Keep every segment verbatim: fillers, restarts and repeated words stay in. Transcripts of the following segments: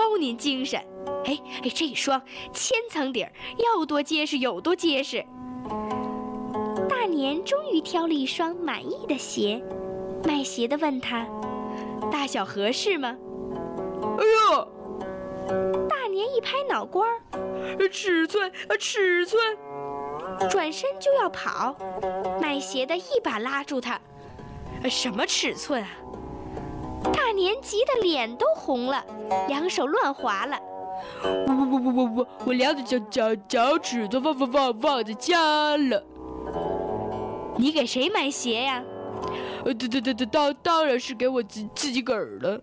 收您精神。哎哎，这双千层底儿，要多结实有多结实。 大年终于挑了一双满意的鞋，卖鞋的问他：“ 大小合适吗？” 哎呀！ 大年一拍脑瓜儿，尺寸，尺寸！ 转身就要跑，卖鞋的一把拉住他：“ 什么尺寸啊？” 大年急得脸都红了，两手乱划了。 我我我我我我量的脚脚脚尺寸忘忘忘忘在家了。 你给谁买鞋呀？ 呃，对对对对，当当然是给我自自己个儿了。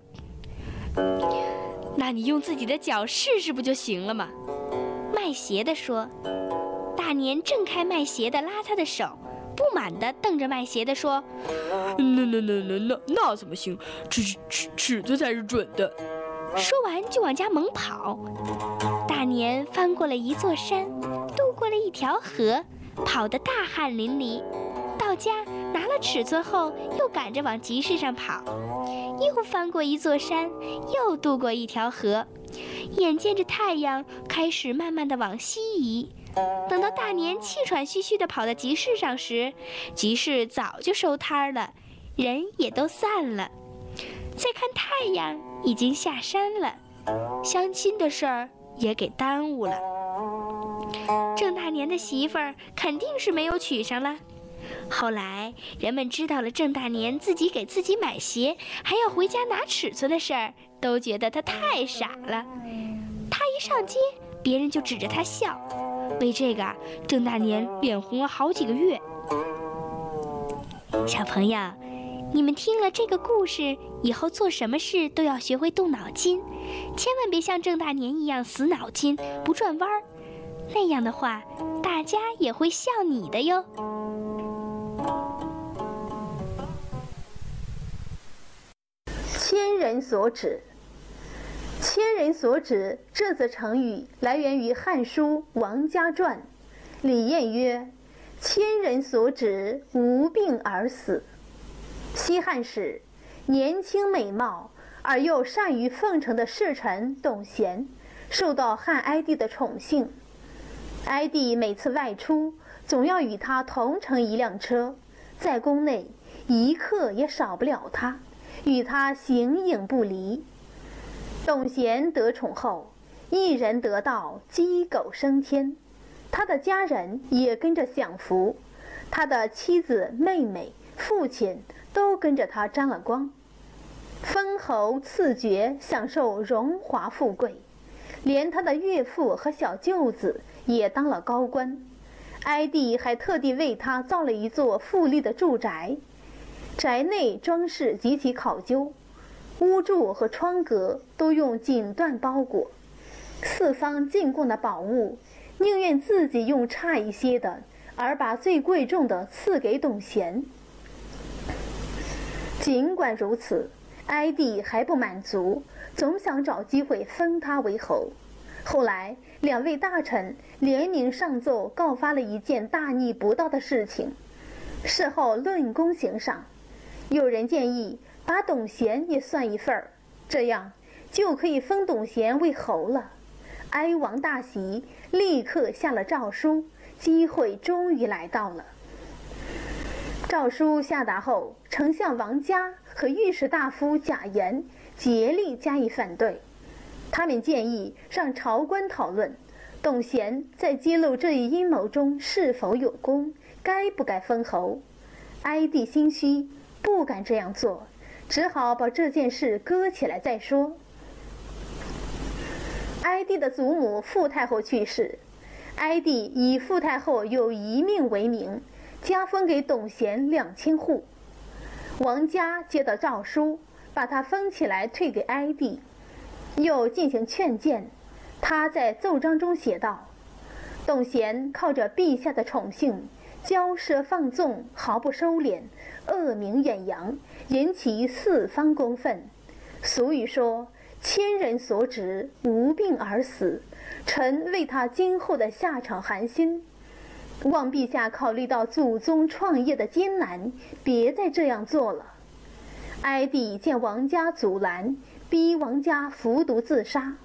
那你用自己的脚试试不就行了吗？ 卖鞋的说。大年挣开卖鞋的，拉他的手，不满地瞪着卖鞋的说：“ 那那那那那那怎么行？尺尺尺寸才是准的。” 说完就往家猛跑。大年翻过了一座山，渡过了一条河，跑得大汗淋漓。到家拿了尺寸后，又赶着往集市上跑，又翻过一座山，又渡过一条河。眼见着太阳开始慢慢地往西移，等到大年气喘吁吁地跑到集市上时，集市早就收摊了，人也都散了。再看太阳已经下山了，相亲的事儿也给耽误了。郑大年的媳妇儿肯定是没有娶上了。后来人们知道了郑大年自己给自己买鞋，还要回家拿尺寸的事儿，都觉得他太傻了。他一上街，别人就指着他笑。为这个，郑大年脸红了好几个月。小朋友，你们听了这个故事以后，做什么事都要学会动脑筋，千万别像郑大年一样死脑筋不转弯儿，那样的话，大家也会笑你的哟。 千人所指，千人所指这则成语来源于《汉书·王家传》，李晏曰：“千人所指，无病而死。”西汉时，年轻美貌而又善于奉承的侍臣董贤，受到汉哀帝的宠幸。哀帝每次外出，总要与他同乘一辆车，在宫内一刻也少不了他，与他形影不离。董贤得宠后，一人得道，鸡狗升天，他的家人也跟着享福，他的妻子、妹妹、父亲都跟着他沾了光，封侯赐爵，享受荣华富贵，连他的岳父和小舅子也当了高官。哀帝还特地为他造了一座富丽的住宅，宅内装饰极其考究，屋柱和窗格都用锦缎包裹，四方进贡的宝物宁愿自己用差一些的，而把最贵重的赐给董贤。尽管如此，哀帝还不满足，总想找机会封他为侯。后来两位大臣联名上奏，告发了一件大逆不道的事情，事后论功行赏。有人建议把董贤也算一份儿，这样就可以封董贤为侯了。哀王大喜，立刻下了诏书，机会终于来到了。诏书下达后，丞相王嘉和御史大夫贾言竭力加以反对。他们建议让朝官讨论董贤在揭露这一阴谋中是否有功，该不该封侯。哀帝心虚，不敢这样做，只好把这件事搁起来再说。哀帝的祖母傅太后去世，哀帝以傅太后有遗命为名，加封给董贤两千户。王嘉接到诏书，把他封起来退给哀帝，又进行劝谏。他在奏章中写道：董贤靠着陛下的宠幸，骄奢放纵，毫不收敛，恶名远扬，引起四方公愤。俗语说，千人所指，无病而死，臣为他今后的下场寒心。望陛下考虑到祖宗创业的艰难，别再这样做了。哀帝见王嘉阻拦，逼王嘉服毒自杀。